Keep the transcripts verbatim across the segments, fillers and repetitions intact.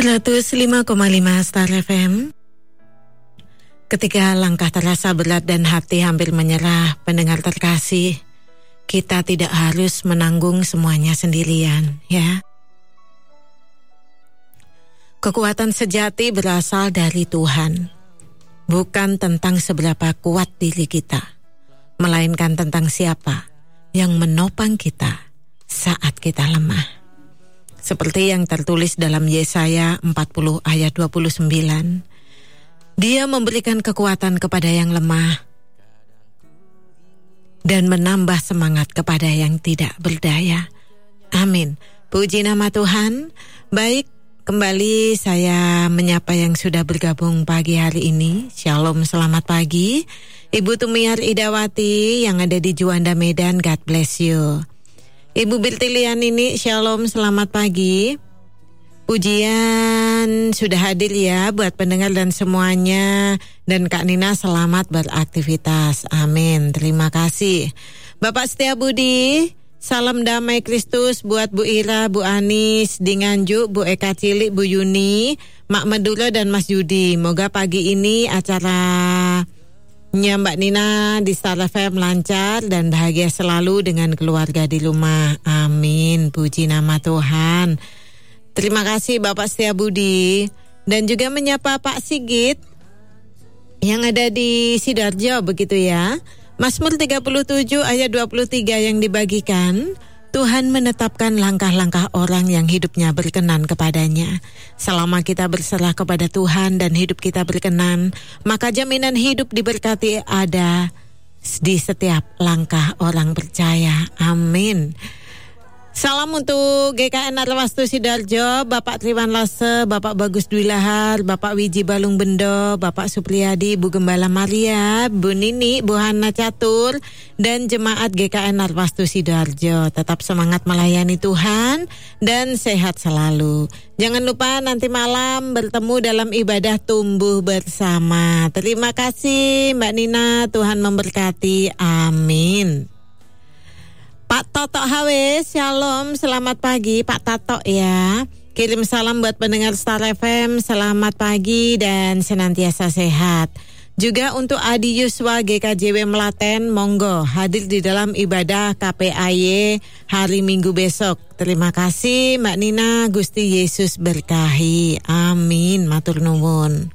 seratus lima koma lima Star F M. Ketika langkah terasa berat dan hati hampir menyerah, pendengar terkasih, kita tidak harus menanggung semuanya sendirian, ya. Kekuatan sejati berasal dari Tuhan, bukan tentang seberapa kuat diri kita, melainkan tentang siapa yang menopang kita saat kita lemah. Seperti yang tertulis dalam Yesaya empat puluh ayat dua puluh sembilan. Dia memberikan kekuatan kepada yang lemah dan menambah semangat kepada yang tidak berdaya. Amin. Puji nama Tuhan. Baik, kembali saya menyapa yang sudah bergabung pagi hari ini. Shalom, selamat pagi. Ibu Tumiar Idawati yang ada di Juanda, Medan, God bless you. Ibu Birtilian ini, shalom, selamat pagi. Pujian sudah hadir ya buat pendengar dan semuanya. Dan Kak Nina selamat beraktivitas, amin, terima kasih. Bapak Setia Budi, salam damai Kristus buat Bu Ira, Bu Anis, Dinganju, Bu Eka Cilik, Bu Yuni, Mak Medula dan Mas Yudi. Moga pagi ini acara nya Mbak Nina di Star F M lancar dan bahagia selalu dengan keluarga di rumah. Amin. Puji nama Tuhan. Terima kasih Bapak Setia Budi. Dan juga menyapa Pak Sigit yang ada di Sidoarjo, begitu ya. Mazmur tiga puluh tujuh ayat dua puluh tiga yang dibagikan. Tuhan menetapkan langkah-langkah orang yang hidupnya berkenan kepadanya. Selama kita berserah kepada Tuhan dan hidup kita berkenan, maka jaminan hidup diberkati ada di setiap langkah orang percaya. Amin. Salam untuk G K N Arwastu Sidoarjo, Bapak Triwan Lase, Bapak Bagus Dwi Lahar, Bapak Wiji Balung Bendo, Bapak Supriyadi, Bu Gembala Maria, Bu Nini, Bu Hana Catur, dan jemaat G K N Arwastu Sidoarjo. Tetap semangat melayani Tuhan dan sehat selalu. Jangan lupa nanti malam bertemu dalam ibadah tumbuh bersama. Terima kasih Mbak Nina, Tuhan memberkati. Amin. Pak Toto H W, shalom, selamat pagi Pak Toto ya. Kirim salam buat pendengar Star F M, selamat pagi dan senantiasa sehat. Juga untuk Adi Yuswa G K J W Melaten, monggo hadir di dalam ibadah K P A Y hari Minggu besok. Terima kasih Mbak Nina, Gusti Yesus berkahi. Amin, matur nuwun.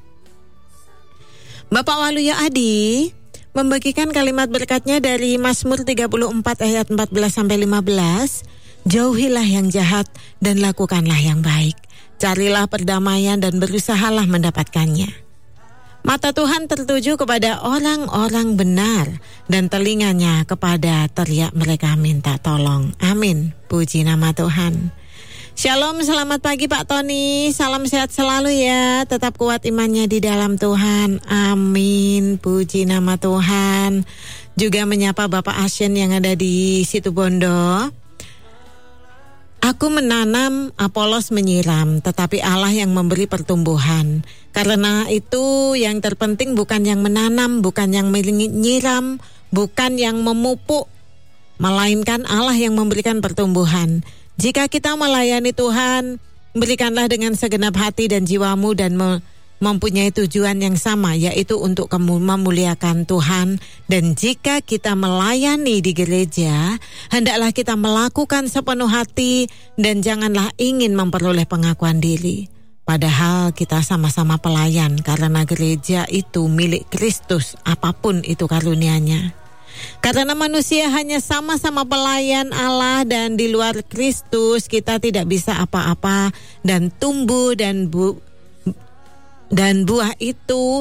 Bapak Waluya Adi membagikan kalimat berkatnya dari Mazmur tiga puluh empat ayat empat belas sampai lima belas. Jauhilah yang jahat dan lakukanlah yang baik. Carilah perdamaian dan berusahalah mendapatkannya. Mata Tuhan tertuju kepada orang-orang benar dan telinganya kepada teriak mereka minta tolong. Amin. Puji nama Tuhan. Shalom, selamat pagi Pak Tony. Salam sehat selalu ya. Tetap kuat imannya di dalam Tuhan. Amin. Puji nama Tuhan. Juga menyapa Bapak Asyen yang ada di Situbondo. Aku menanam, Apolos menyiram, tetapi Allah yang memberi pertumbuhan. Karena itu yang terpenting bukan yang menanam, bukan yang menyiram, bukan yang memupuk, melainkan Allah yang memberikan pertumbuhan. Jika kita melayani Tuhan, berikanlah dengan segenap hati dan jiwamu dan me- mempunyai tujuan yang sama, yaitu untuk memuliakan Tuhan. Dan jika kita melayani di gereja, hendaklah kita melakukan sepenuh hati dan janganlah ingin memperoleh pengakuan diri. Padahal kita sama-sama pelayan karena gereja itu milik Kristus, apapun itu karunia-Nya. Karena manusia hanya sama-sama pelayan Allah dan di luar Kristus kita tidak bisa apa-apa dan tumbuh dan bu dan buah itu